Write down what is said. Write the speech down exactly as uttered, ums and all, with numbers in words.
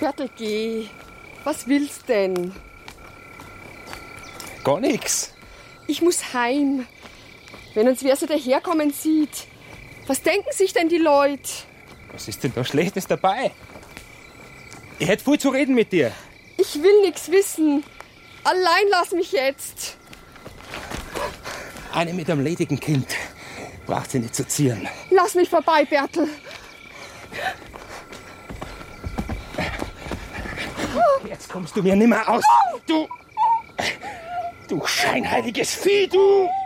Bertel, geh. Was willst denn? Gar nix. Ich muss heim. Wenn uns wer so daherkommen sieht. Was denken sich denn die Leute? Was ist denn da Schlechtes dabei? Ich hätte viel zu reden mit dir. Ich will nix wissen. Allein lass mich jetzt. Eine mit einem ledigen Kind. Braucht sie nicht zu zieren. Lass mich vorbei, Bertel. Jetzt kommst du mir nimmer aus. Du... Du scheinheiliges Vieh, du...